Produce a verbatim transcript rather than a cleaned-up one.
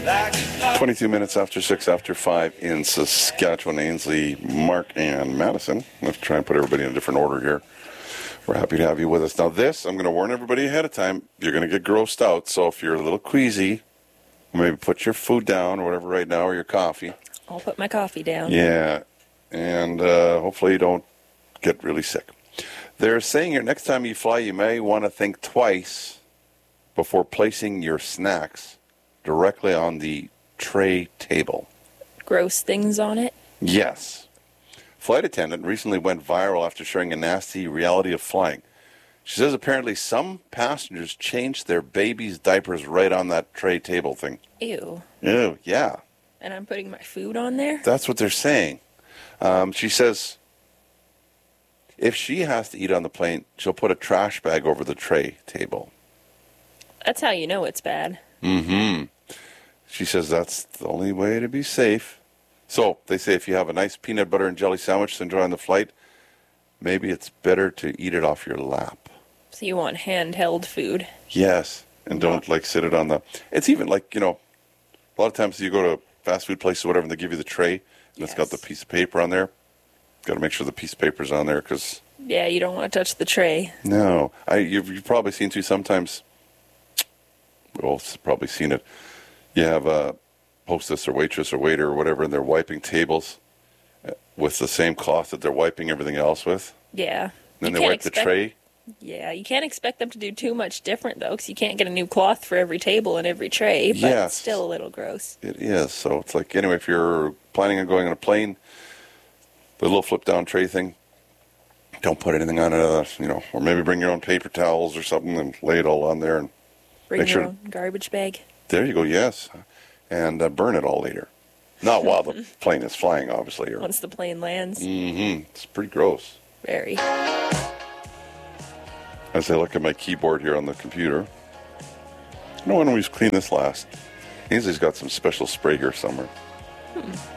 twenty-two minutes after six after five in Saskatchewan, Ainsley, Mark, and Madison. Let's try and put everybody in a different order here. We're happy to have you with us. Now this, I'm going to warn everybody ahead of time, you're going to get grossed out. So if you're a little queasy, maybe put your food down or whatever right now, or your coffee. I'll put my coffee down. Yeah, and uh, hopefully you don't get really sick. They're saying here, next time you fly, you may want to think twice before placing your snacks directly on the tray table. Gross things on it? Yes. Flight attendant recently went viral after sharing a nasty reality of flying. She says apparently some passengers changed their baby's diapers right on that tray table thing. Ew. Ew, yeah. And I'm putting my food on there? That's what they're saying. Um, she says if she has to eat on the plane, she'll put a trash bag over the tray table. That's how you know it's bad. Mm-hmm. She says that's the only way to be safe. So they say if you have a nice peanut butter and jelly sandwich to enjoy on the flight, maybe it's better to eat it off your lap. So you want handheld food? Yes, and don't like sit it on the... It's even like, you know, a lot of times you go to fast food places or whatever and they give you the tray and yes. It's got the piece of paper on there. Got to make sure the piece of paper's on there because... Yeah, you don't want to touch the tray. No. I You've, you've probably seen too sometimes... We've all probably seen it. You have a hostess or waitress or waiter or whatever, and they're wiping tables with the same cloth that they're wiping everything else with. Yeah. Then they wipe expect, the tray. Yeah, you can't expect them to do too much different, though, because you can't get a new cloth for every table and every tray, but yes. It's still a little gross. It is. So it's like, anyway, if you're planning on going on a plane, the little flip-down tray thing, don't put anything on it, uh, you know, or maybe bring your own paper towels or something and lay it all on there and Bring make your sure, own garbage bag. There you go, yes. And uh, burn it all later. Not while the plane is flying, obviously. Or, Once the plane lands. Mm-hmm. It's pretty gross. Very. As I look at my keyboard here on the computer, I don't know when we cleaned this last. Ainsley's got some special spray here somewhere. Hmm.